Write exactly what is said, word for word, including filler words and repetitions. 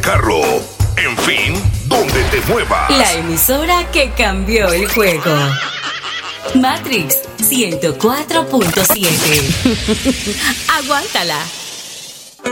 carro, en fin, donde te muevas. La emisora que cambió el juego. Matrix ciento cuatro punto siete. Aguántala.